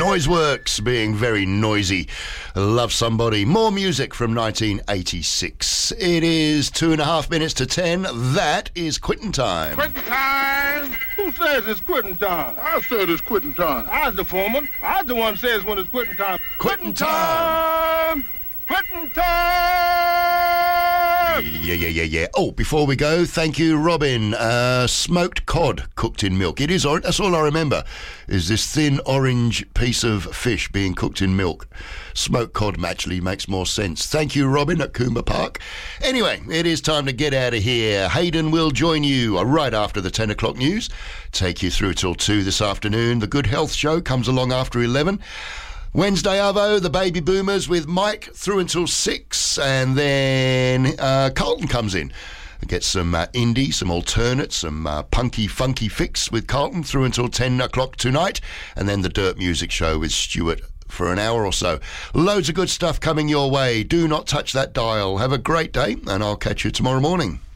Noiseworks being very noisy. Love Somebody. More music from 1986. It is 2.5 minutes to 10. That is quitting time. Quitting time? Who says it's quitting time? I said it's quitting time. I was the foreman. I was the one says when it's quitting time. Quitting time! Quitting time! Yeah. Oh, before we go, thank you, Robin. Smoked cod cooked in milk. It is orange. That's all I remember, is this thin orange piece of fish being cooked in milk. Smoked cod actually makes more sense. Thank you, Robin, at Coomber Park. Anyway, it is time to get out of here. Hayden will join you right after the 10 o'clock news. Take you through till 2 this afternoon. The Good Health Show comes along after 11. Wednesday, Arvo, the Baby Boomers with Mike through until 6, and then Carlton comes in. Get some indie, some alternate, some punky, funky fix with Carlton through until 10 o'clock tonight, and then the Dirt Music Show with Stuart for an hour or so. Loads of good stuff coming your way. Do not touch that dial. Have a great day, and I'll catch you tomorrow morning.